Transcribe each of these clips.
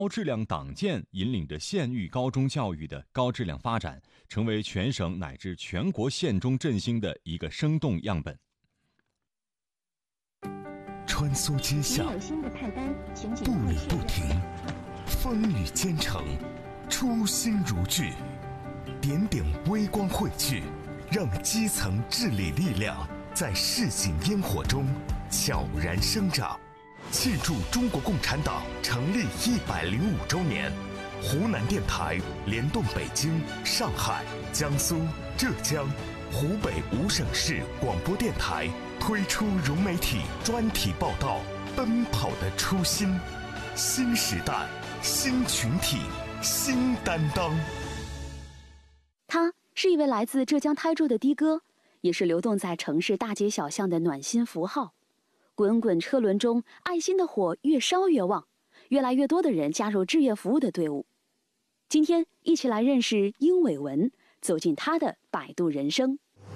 高质量党建引领着县域高中教育的高质量发展，成为全省乃至全国县中振兴的一个生动样本。 穿梭街巷，步履不停，风雨兼程，初心如炬，点点微光汇聚，让基层治理力量在市井烟火中悄然生长。庆祝中国共产党成立105周年，湖南电台联动北京、上海、江苏、浙江、湖北5省市广播电台推出融媒体专题报道《奔跑的初心》，新时代、新群体、新担当。 他是一位来自浙江台州的的哥，也是流动在城市大街小巷的暖心符号。滚滚车轮中，爱心的火越烧越旺，越来越多的人加入志愿服务的队伍。今天一起来认识殷伟文，走进他的摆渡人生。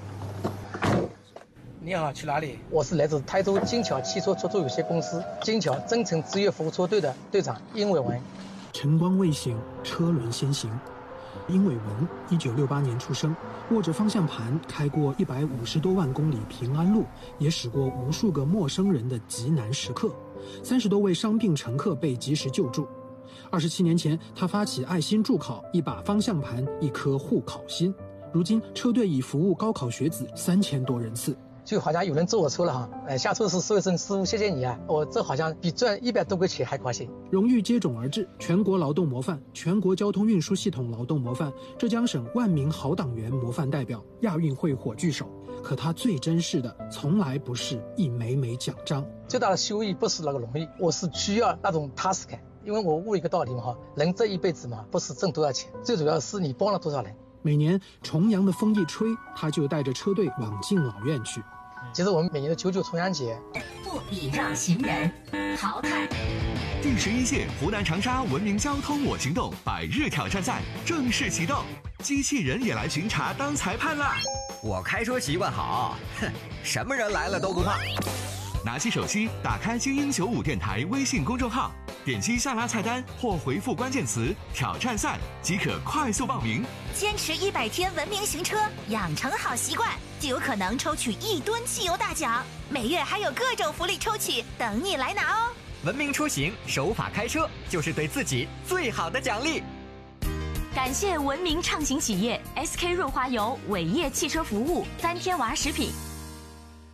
你好，去哪里？我是来自台州金桥汽车出租有限公司金桥增城职业服务车队的队长殷伟文。 晨光未醒，车轮先行。殷伟文1968年出生，握着方向盘开过150多万公里平安路，也驶过无数个陌生人的极难时刻，30多位伤病乘客被及时救助。27年前，他发起爱心助考，一把方向盘，一颗护考心。如今，车队已服务高考学子3000多人次。 就好像有人坐我车了哈，下车时说一声师傅谢谢你啊，我这好像比赚100多块钱还高兴。 荣誉接踵而至，全国劳动模范、全国交通运输系统劳动模范、浙江省万名好党员模范代表、亚运会火炬手。可他最珍视的，从来不是一枚枚奖章。 最大的收益不是那个荣誉，我是需要那种踏实感。因为我悟一个道理嘛，人这一辈子嘛，不是挣多少钱，最主要是你帮了多少人。 每年重阳的风一吹，他就带着车队往敬老院去。 其实我们每年的99重阳节， 不礼让行人淘汰。 第11届湖南长沙文明交通我行动100日挑战赛正式启动，机器人也来巡查当裁判啦！ 我开车习惯好，哼，什么人来了都不怕。 拿起手机，打开精英95电台微信公众号，点击下拉菜单或回复关键词挑战赛即可快速报名。 坚持100天文明行车，养成好习惯，就有可能抽取1吨汽油大奖，每月还有各种福利抽取等你来拿哦。 文明出行，守法开车，就是对自己最好的奖励。 感谢文明畅行企业 SK 润滑油、伟业汽车服务、3天娃食品。